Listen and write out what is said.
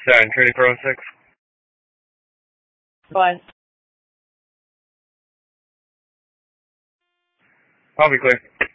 Saturn, Trinity Pro 6. Fine. I'll be clear.